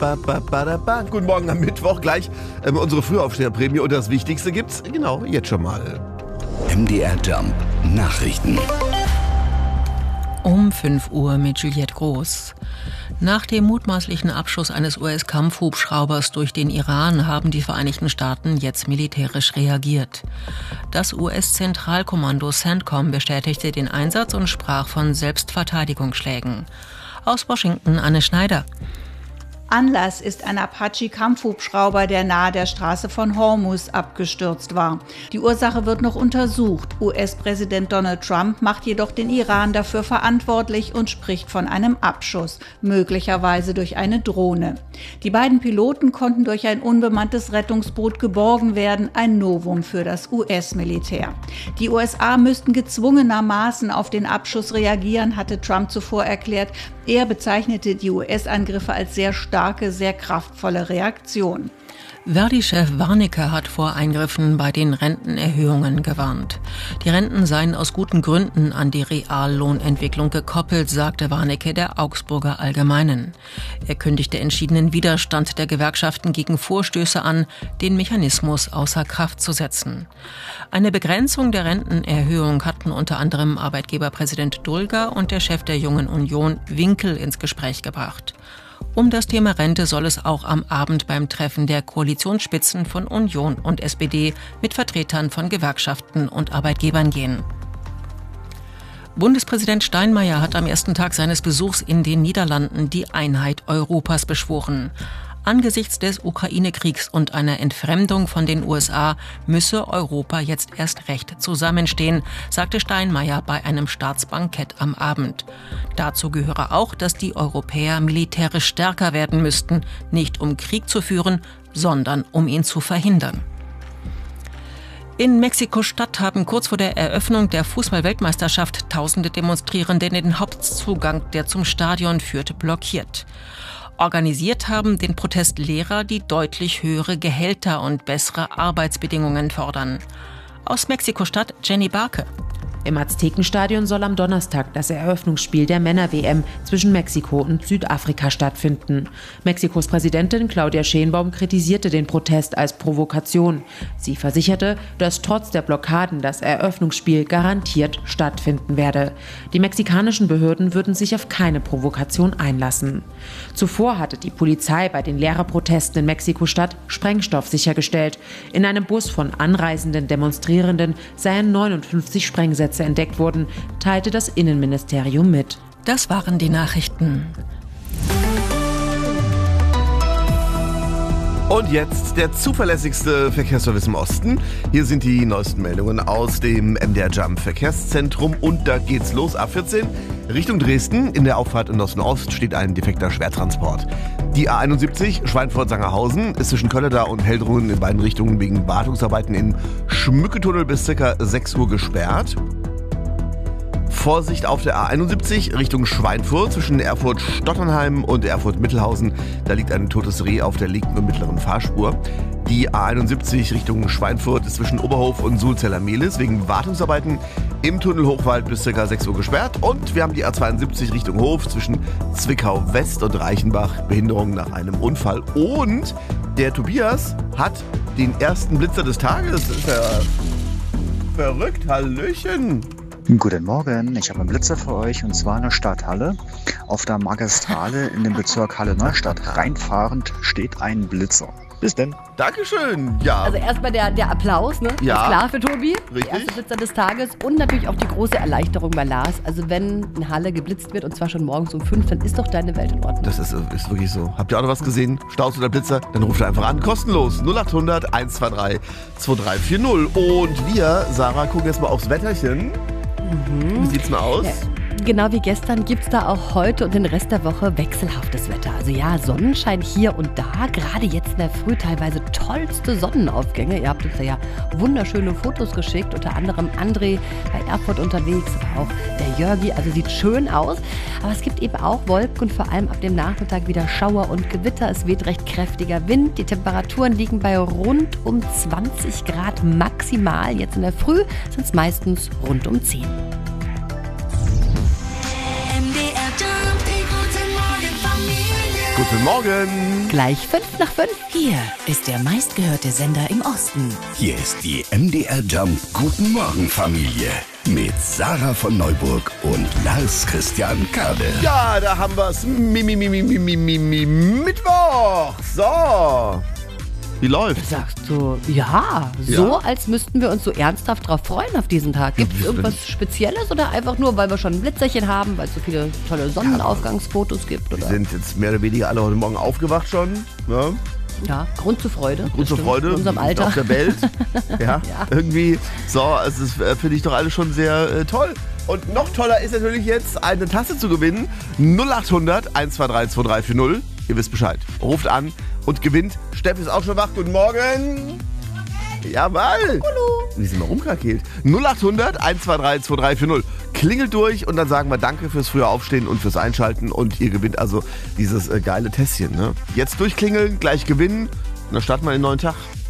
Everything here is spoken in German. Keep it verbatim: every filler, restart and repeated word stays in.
Ba, ba, ba, da, ba. Guten Morgen am Mittwoch, gleich ähm, unsere Frühaufsteherprämie und das Wichtigste gibt's, genau, jetzt schon mal. M D R Jump Nachrichten. Um fünf Uhr mit Juliette Groß. Nach dem mutmaßlichen Abschuss eines U S-Kampfhubschraubers durch den Iran haben die Vereinigten Staaten jetzt militärisch reagiert. Das U S-Zentralkommando CENTCOM bestätigte den Einsatz und sprach von Selbstverteidigungsschlägen. Aus Washington Anne Schneider. Anlass ist ein Apache-Kampfhubschrauber, der nahe der Straße von Hormuz abgestürzt war. Die Ursache wird noch untersucht. U S-Präsident Donald Trump macht jedoch den Iran dafür verantwortlich und spricht von einem Abschuss, möglicherweise durch eine Drohne. Die beiden Piloten konnten durch ein unbemanntes Rettungsboot geborgen werden, ein Novum für das U S-Militär. Die U S A müssten gezwungenermaßen auf den Abschuss reagieren, hatte Trump zuvor erklärt. Er bezeichnete die U S-Angriffe als sehr starke, sehr kraftvolle Reaktion. Verdi-Chef Warnecke hat vor Eingriffen bei den Rentenerhöhungen gewarnt. Die Renten seien aus guten Gründen an die Reallohnentwicklung gekoppelt, sagte Warnecke der Augsburger Allgemeinen. Er kündigte entschiedenen Widerstand der Gewerkschaften gegen Vorstöße an, den Mechanismus außer Kraft zu setzen. Eine Begrenzung der Rentenerhöhung hatten unter anderem Arbeitgeberpräsident Dulger und der Chef der Jungen Union Winkel ins Gespräch gebracht. Um das Thema Rente soll es auch am Abend beim Treffen der Koalitionsspitzen von Union und S P D mit Vertretern von Gewerkschaften und Arbeitgebern gehen. Bundespräsident Steinmeier hat am ersten Tag seines Besuchs in den Niederlanden die Einheit Europas beschworen. Angesichts des Ukraine-Kriegs und einer Entfremdung von den U S A müsse Europa jetzt erst recht zusammenstehen, sagte Steinmeier bei einem Staatsbankett am Abend. Dazu gehöre auch, dass die Europäer militärisch stärker werden müssten, nicht um Krieg zu führen, sondern um ihn zu verhindern. In Mexiko-Stadt haben kurz vor der Eröffnung der Fußball-Weltmeisterschaft tausende Demonstrierende den Hauptzugang, der zum Stadion führt, blockiert. Organisiert haben den Protest Lehrer, die deutlich höhere Gehälter und bessere Arbeitsbedingungen fordern. Aus Mexiko-Stadt Jenny Barke. Im Aztekenstadion soll am Donnerstag das Eröffnungsspiel der Männer-W M zwischen Mexiko und Südafrika stattfinden. Mexikos Präsidentin Claudia Sheinbaum kritisierte den Protest als Provokation. Sie versicherte, dass trotz der Blockaden das Eröffnungsspiel garantiert stattfinden werde. Die mexikanischen Behörden würden sich auf keine Provokation einlassen. Zuvor hatte die Polizei bei den Lehrerprotesten in Mexiko-Stadt Sprengstoff sichergestellt. In einem Bus von anreisenden Demonstrierenden seien neunundfünfzig Sprengsätze entdeckt wurden, teilte das Innenministerium mit. Das waren die Nachrichten. Und jetzt der zuverlässigste Verkehrsservice im Osten. Hier sind die neuesten Meldungen aus dem M D R Jump Verkehrszentrum und da geht's los. A vierzehn Richtung Dresden. In der Auffahrt in Osten-Ost steht ein defekter Schwertransport. Die A einundsiebzig Schweinfurt-Sangerhausen ist zwischen Kölleda und Heldrun in beiden Richtungen wegen Wartungsarbeiten im Schmücketunnel bis ca. sechs Uhr gesperrt. Vorsicht auf der A einundsiebzig Richtung Schweinfurt zwischen Erfurt-Stotternheim und Erfurt-Mittelhausen. Da liegt ein totes Reh auf der linken und mittleren Fahrspur. Die A einundsiebzig Richtung Schweinfurt ist zwischen Oberhof und Sulzeller-Mehlis wegen Wartungsarbeiten im Tunnel Hochwald bis ca. sechs Uhr gesperrt. Und wir haben die A zweiundsiebzig Richtung Hof zwischen Zwickau-West und Reichenbach. Behinderung nach einem Unfall. Und der Tobias hat den ersten Blitzer des Tages. Das ist ja verrückt. Hallöchen. Guten Morgen, ich habe einen Blitzer für euch und zwar in der Stadthalle. Auf der Magistrale in dem Bezirk Halle-Neustadt reinfahrend steht ein Blitzer. Bis denn. Dankeschön. Ja. Also erstmal der, der Applaus, ne? Ja. Ist klar für Tobi. Richtig. Der erste Blitzer des Tages und natürlich auch die große Erleichterung bei Lars. Also wenn in Halle geblitzt wird und zwar schon morgens um fünf, dann ist doch deine Welt in Ordnung. Das ist, ist wirklich so. Habt ihr auch noch was gesehen? Staus oder Blitzer? Dann ruft ihr einfach an. Kostenlos. null acht hundert eins zwei drei zwei drei vier null. Und wir, Sarah, gucken jetzt mal aufs Wetterchen. Mhm. Wie sieht's denn aus? Ja. Genau wie gestern gibt es da auch heute und den Rest der Woche wechselhaftes Wetter. Also ja, Sonnenschein hier und da, gerade jetzt in der Früh teilweise tollste Sonnenaufgänge. Ihr habt uns ja wunderschöne Fotos geschickt, unter anderem André bei Erfurt unterwegs, aber auch der Jörgi, also sieht schön aus. Aber es gibt eben auch Wolken und vor allem ab dem Nachmittag wieder Schauer und Gewitter. Es weht recht kräftiger Wind. Die Temperaturen liegen bei rund um zwanzig Grad maximal. Jetzt in der Früh sind es meistens rund um zehn. Guten Morgen. Gleich fünf nach fünf. Hier ist der meistgehörte Sender im Osten. Hier ist die M D R Jump Guten Morgen Familie mit Sarah von Neuburg und Lars Christian Kade. Ja, da haben wir's. Mi, mi, mi, mi, mi, mi, mi, Mittwoch. So. Wie läuft's? Sagst du, ja, so Ja. als müssten wir uns so ernsthaft drauf freuen auf diesen Tag. Gibt es Ja, irgendwas Spezielles oder einfach nur, weil wir schon ein Blitzerchen haben, weil es so viele tolle Sonnenaufgangsfotos gibt? Wir Oder? sind jetzt mehr oder weniger alle heute Morgen aufgewacht schon. Ne? Ja, Grund zur Freude. Grund zur bestimmt, Freude. In unserem Alter. Auf der Welt. Ja, irgendwie. So, also das äh, finde ich doch alles schon sehr äh, toll. Und noch toller ist natürlich jetzt, eine Tasse zu gewinnen. null acht hundert, eins zwei drei, zwei drei vier null. Ihr wisst Bescheid. Ruft an und gewinnt. Steffi ist auch schon wach. Guten Morgen. Jawohl. Wie sind wir rumkrakelt? null acht hundert, eins zwei drei, zwei drei vier null. Klingelt durch und dann sagen wir Danke fürs frühe Aufstehen und fürs Einschalten. Und ihr gewinnt also dieses äh, geile Tässchen. Ne? Jetzt durchklingeln, gleich gewinnen. Und dann starten wir den neuen Tag.